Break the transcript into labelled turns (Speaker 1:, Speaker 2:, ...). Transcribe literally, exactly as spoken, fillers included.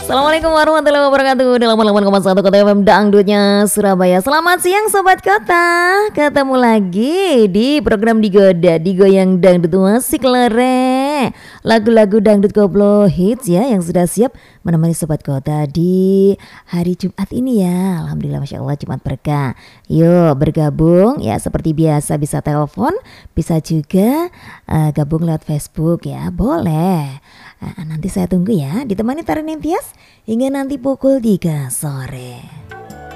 Speaker 1: Assalamualaikum warahmatullahi wabarakatuh. delapan puluh delapan koma satu Kota F M Dangdutnya Surabaya. Selamat siang Sobat Kota. Ketemu lagi di program Digoda, Digoyang Dangdut Asik Lere. Lagu-lagu dangdut koplo hits ya yang sudah siap menemani Sobat Kota di hari Jumat ini ya. Alhamdulillah, Masya Allah, Jumat berkah. Yuk bergabung ya, seperti biasa bisa telepon, bisa juga uh, gabung lewat Facebook ya, boleh. Nah, nanti saya tunggu ya, ditemani Tarin Imtiaz hingga nanti pukul tiga sore.